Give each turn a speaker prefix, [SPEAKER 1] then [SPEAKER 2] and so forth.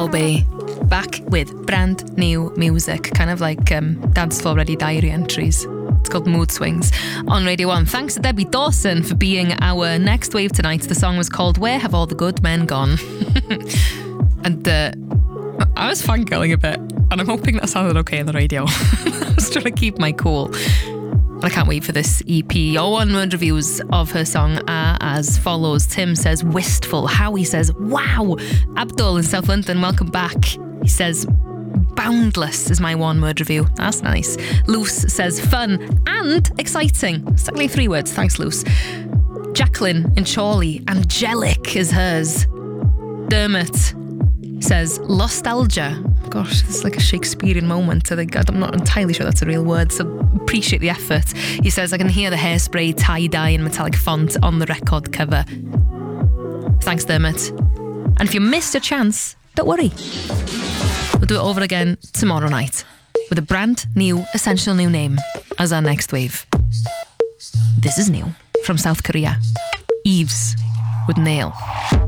[SPEAKER 1] Bay, back with brand new music, kind of like Dance Floor Ready diary entries. It's called Mood Swings on Radio 1. Thanks to Debbie Dawson for being our next wave tonight. The song was called Where Have All the Good Men Gone? And I was fangirling a bit, and I'm hoping that sounded okay on the radio. I was trying to keep my cool. I can't wait for this EP. Your one-word reviews of her song are as follows. Tim says, wistful. Howie says, wow. Abdul in South London, welcome back. He says, boundless is my one-word review. That's nice. Luce says, fun and exciting. Exactly 3 words. Thanks, Luce. Jacqueline in Chorley, angelic is hers. Dermot says, nostalgia. Gosh, it's like a Shakespearean moment. I'm not entirely sure that's a real word, so appreciate the effort. He says, I can hear the hairspray, tie-dye and metallic font on the record cover. Thanks, Dermot. And if you missed a chance, don't worry. We'll do it over again tomorrow night with a brand new, essential new name as our next wave. This is new from South Korea. Eves with Nail.